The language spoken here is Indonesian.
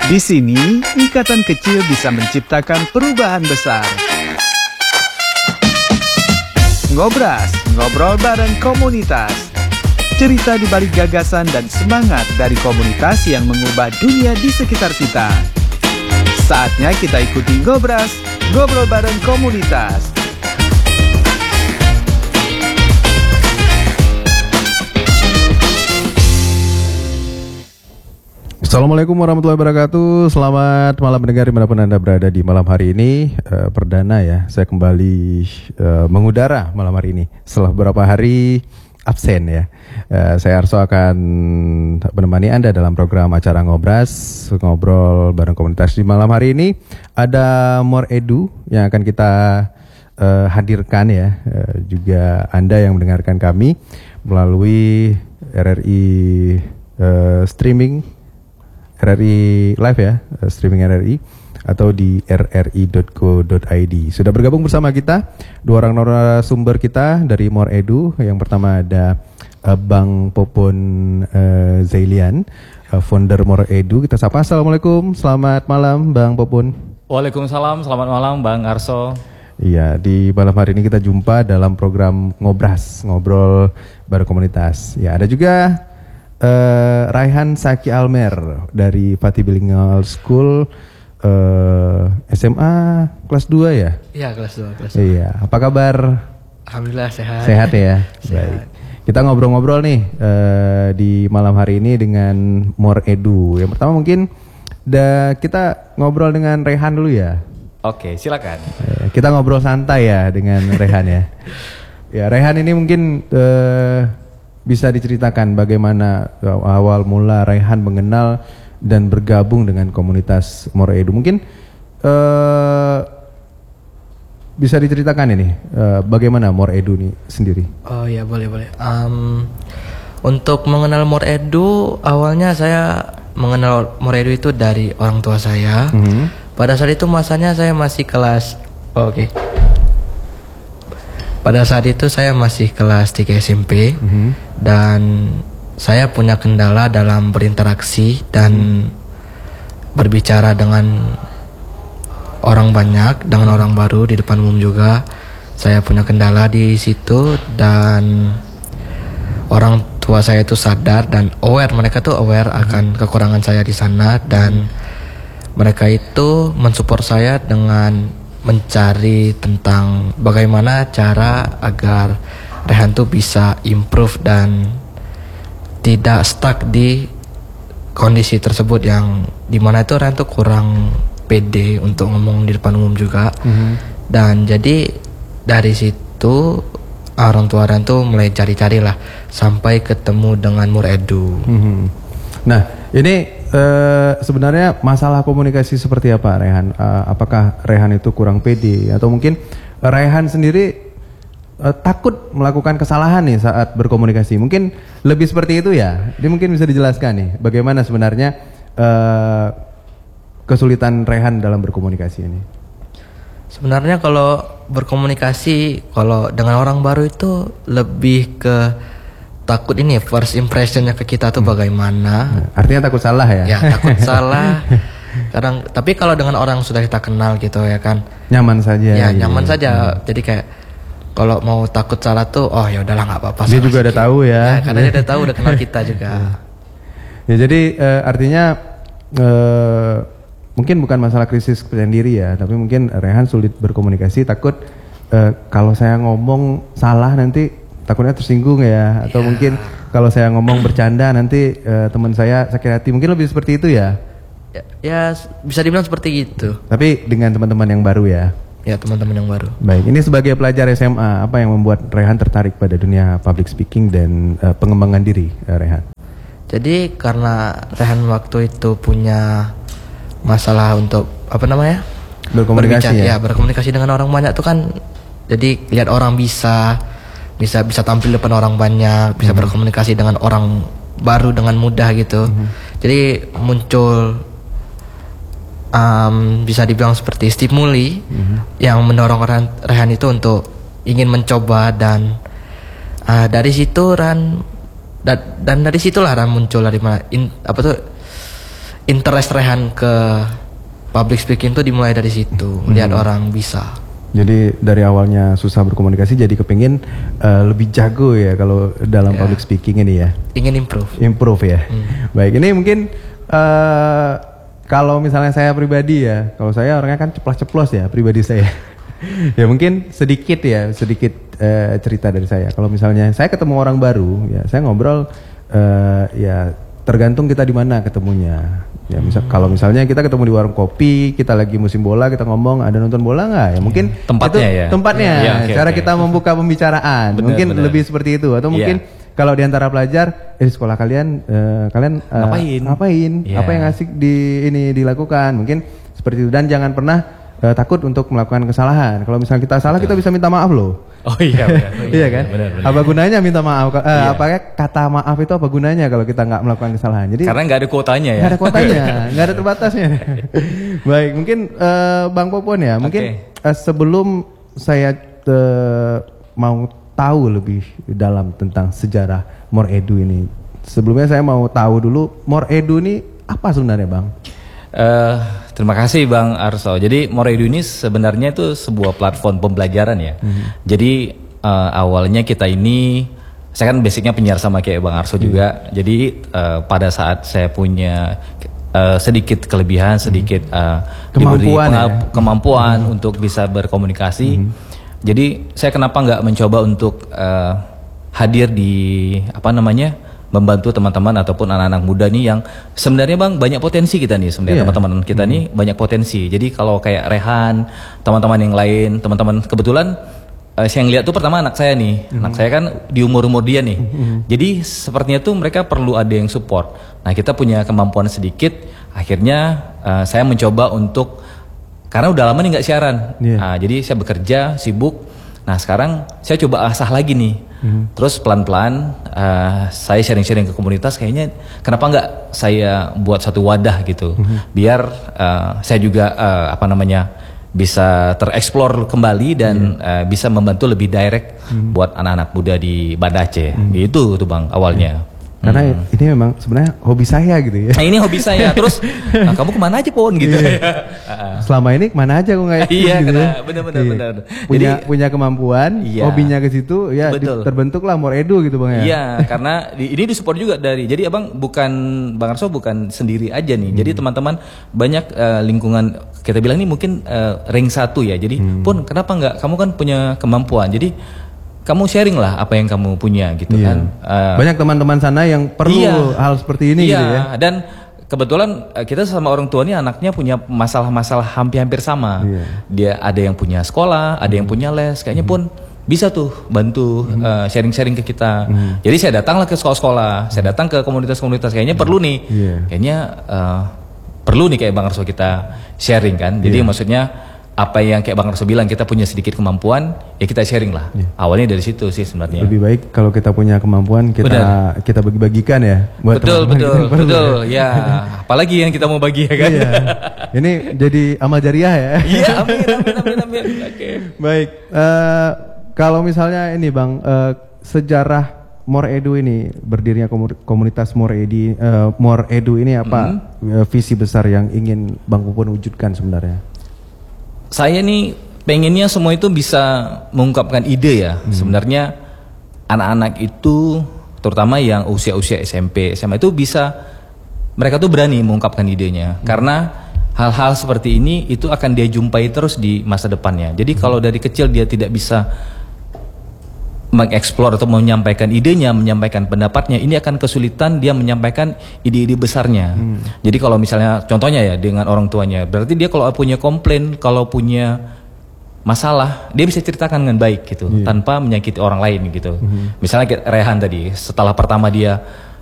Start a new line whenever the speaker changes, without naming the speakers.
Di sini, ikatan kecil bisa menciptakan perubahan besar. Ngobras, ngobrol bareng komunitas. Cerita di balik gagasan dan semangat dari komunitas yang mengubah dunia di sekitar kita. Saatnya kita ikuti Ngobras, ngobrol bareng komunitas.
Assalamualaikum warahmatullahi wabarakatuh. Selamat malam pendengar dimanapun Anda berada di malam hari ini. Perdana ya, saya kembali mengudara malam hari ini setelah beberapa hari absen ya. Saya Arso akan menemani Anda dalam program acara Ngobras, ngobrol bareng komunitas. Di malam hari ini ada More Edu yang akan kita hadirkan ya. Juga Anda yang mendengarkan kami melalui RRI streaming RRI Live ya, streaming RRI atau di rri.co.id. Sudah bergabung bersama kita dua orang narasumber kita dari More Edu. Yang pertama ada Bang Popon Zailian, founder More Edu. Kita sapa. Assalamualaikum, selamat malam Bang Popon.
Waalaikumsalam, selamat malam Bang Arso.
Iya, di malam hari ini kita jumpa dalam program Ngobras, ngobrol bareng komunitas. Ya, ada juga Raihan Saki Almer dari Fatih Bilingual School, SMA kelas 2 ya?
Iya, kelas 2.
Iya, apa kabar?
Alhamdulillah sehat.
Sehat ya?
Sehat.
Baik. Kita ngobrol-ngobrol nih di malam hari ini dengan More Edu. Yang pertama mungkin kita ngobrol dengan Raihan dulu ya.
Oke, silakan.
Kita ngobrol santai ya dengan Raihan ya. Ya, Raihan ini mungkin bisa diceritakan bagaimana awal mula Raihan mengenal dan bergabung dengan komunitas More Edu. Mungkin bisa diceritakan ini bagaimana More Edu ini sendiri.
Oh ya, boleh. Untuk mengenal More Edu, awalnya saya mengenal More Edu itu dari orang tua saya. Pada saat itu masanya saya masih kelas Pada saat itu saya masih kelas 3 SMP dan saya punya kendala dalam berinteraksi dan berbicara dengan orang banyak, dengan orang baru di depan umum juga. Saya punya kendala di situ dan orang tua saya itu sadar dan mereka tuh aware akan kekurangan saya di sana dan mereka itu mensupport saya dengan mencari tentang bagaimana cara agar Raihan tuh bisa improve dan tidak stuck di kondisi tersebut yang dimana itu Raihan tuh kurang pede untuk ngomong di depan umum juga. Dan jadi dari situ orang tua Raihan tuh mulai cari-cari lah sampai ketemu dengan More Edu.
Nah ini sebenarnya masalah komunikasi seperti apa Raihan? Apakah Raihan itu kurang pede atau mungkin Raihan sendiri takut melakukan kesalahan nih saat berkomunikasi? Mungkin lebih seperti itu ya. Ini mungkin bisa dijelaskan nih bagaimana sebenarnya kesulitan Raihan dalam berkomunikasi ini.
Sebenarnya kalau berkomunikasi kalau dengan orang baru itu lebih ke takut ini first impressionnya ke kita tuh bagaimana.
Artinya takut salah ya?
Ya takut salah. Kadang tapi kalau dengan orang sudah kita kenal gitu ya kan.
Nyaman saja.
Ya nyaman saja. Jadi kayak kalau mau takut salah tuh ya udahlah nggak apa-apa.
Dia juga udah tahu ya.
Karena dia udah tahu, udah kenal kita juga.
Ya jadi artinya mungkin bukan masalah krisis kepercayaan diri ya, tapi mungkin Raihan sulit berkomunikasi, takut kalau saya ngomong salah nanti takutnya tersinggung ya, atau mungkin kalau saya ngomong bercanda nanti teman saya sakit hati, mungkin lebih seperti itu ya?
Ya bisa dibilang seperti gitu.
Tapi dengan teman-teman yang baru ya?
Ya teman-teman yang baru.
Baik, ini sebagai pelajar SMA, apa yang membuat Raihan tertarik pada dunia public speaking dan pengembangan diri Raihan?
Jadi karena Raihan waktu itu punya masalah untuk
berkomunikasi ya?
Ya berkomunikasi dengan orang banyak tuh kan, jadi lihat orang bisa tampil depan orang banyak, bisa berkomunikasi dengan orang baru dengan mudah gitu. Jadi muncul bisa dibilang seperti stimuli yang mendorong Raihan itu untuk ingin mencoba dan dari situ dan dari situlah Raihan muncul dari mana interest Rehan ke public speaking tuh dimulai dari situ, lihat orang bisa.
Jadi dari awalnya susah berkomunikasi jadi kepingin lebih jago ya kalau dalam public speaking ini ya.
Ingin improve.
Improve ya. Baik, ini mungkin kalau misalnya saya pribadi ya, kalau saya orangnya kan ceplos-ceplos ya pribadi saya. Ya mungkin sedikit cerita dari saya. Kalau misalnya saya ketemu orang baru, ya saya ngobrol ya tergantung kita di mana ketemunya. Ya kalau misalnya kita ketemu di warung kopi, kita lagi musim bola, kita ngomong ada nonton bola nggak? Ya mungkin
tempatnya
itu
ya.
Tempatnya,
Ya,
cara kita membuka pembicaraan, mungkin lebih seperti itu. Atau mungkin kalau di antara pelajar, sekolah kalian ngapain? Apa yang asik dilakukan? Mungkin seperti itu. Dan jangan pernah takut untuk melakukan kesalahan. Kalau misalnya kita salah, kita bisa minta maaf loh.
Oh iya,
iya kan? Benar. Apa gunanya minta maaf? Apakah kata maaf itu apa gunanya kalau kita nggak melakukan kesalahan? Jadi
karena nggak ada kuotanya ya.
Nggak ada kuotanya, nggak ada terbatasnya. Baik, mungkin Bang Popon ya. Mungkin sebelum saya mau tahu lebih dalam tentang sejarah More Edu ini, sebelumnya saya mau tahu dulu More Edu ini apa sebenarnya, Bang?
Terima kasih Bang Arso. Jadi More Edu ini sebenarnya itu sebuah platform pembelajaran ya. Jadi awalnya kita ini, saya kan basicnya penyiar sama kayak Bang Arso juga. Jadi pada saat saya punya sedikit kelebihan, sedikit kemampuan untuk bisa berkomunikasi. Jadi saya kenapa nggak mencoba untuk hadir di membantu teman-teman ataupun anak-anak muda nih yang sebenarnya Bang banyak potensi kita nih sebenarnya teman-teman kita nih banyak potensi. Jadi kalau kayak Rehan, teman-teman yang lain, teman-teman kebetulan saya ngeliat tuh pertama anak saya nih, anak saya kan di umur dia nih. Jadi sepertinya tuh mereka perlu ada yang support. Nah kita punya kemampuan sedikit, akhirnya saya mencoba untuk karena udah lama nih nggak siaran. Nah, jadi saya bekerja sibuk. Nah sekarang saya coba asah lagi nih. Terus pelan-pelan saya sharing-sharing ke komunitas, kayaknya kenapa nggak saya buat satu wadah gitu, biar saya juga bisa tereksplor kembali dan bisa membantu lebih direct buat anak-anak muda di Banda Aceh. Gitu tuh Bang awalnya.
Karena ini memang sebenarnya hobi saya gitu ya.
Nah ini hobi saya. Terus kamu kemana aja Pon gitu.
Selama ini kemana aja kok nggak?
Iya,
gitu.
benar.
Punya kemampuan, hobinya ke situ, ya terbentuklah More Edu gitu Bang ya.
Iya, karena ini disupport juga dari. Jadi Abang Bang Arso bukan sendiri aja nih. Jadi teman-teman banyak lingkungan kita bilang ini mungkin ring 1 ya. Jadi Pon kenapa nggak? Kamu kan punya kemampuan. Jadi kamu sharing lah apa yang kamu punya gitu kan.
Banyak teman-teman sana yang perlu hal seperti ini gitu ya.
Dan kebetulan kita sama orang tua nih anaknya punya masalah-masalah hampir sama. Dia ada yang punya sekolah, ada yang punya les. Kayaknya pun bisa tuh bantu sharing-sharing ke kita. Jadi saya datanglah ke sekolah-sekolah, saya datang ke komunitas-komunitas. Kayaknya perlu nih. Kayaknya perlu nih kayak Bang Arso kita sharing kan. Jadi maksudnya apa yang kayak Bang Arso bilang, kita punya sedikit kemampuan, ya kita sharing lah. Awalnya dari situ sih sebenarnya.
Lebih baik kalau kita punya kemampuan kita bagi-bagikan ya. Buat
betul. Ya, apalagi yang kita mau bagi ya kan.
Ini jadi amal jariah ya.
Iya, amin. Oke.
Baik. Kalau misalnya ini Bang, sejarah More Edu ini, berdirinya komunitas More Edu ini apa visi besar yang ingin Bang Popon wujudkan sebenarnya?
Saya nih pengennya semua itu bisa mengungkapkan ide ya. Sebenarnya anak-anak itu terutama yang usia-usia SMP, SMA itu mereka tuh berani mengungkapkan idenya. Karena hal-hal seperti ini itu akan dia jumpai terus di masa depannya. Jadi kalau dari kecil dia tidak bisa mengeksplor atau menyampaikan idenya, menyampaikan pendapatnya, ini akan kesulitan dia menyampaikan ide-ide besarnya. Jadi kalau misalnya contohnya ya dengan orang tuanya, berarti dia kalau punya komplain, kalau punya masalah, dia bisa ceritakan dengan baik gitu, tanpa menyakiti orang lain gitu. Misalnya kayak Rehan tadi, setelah pertama dia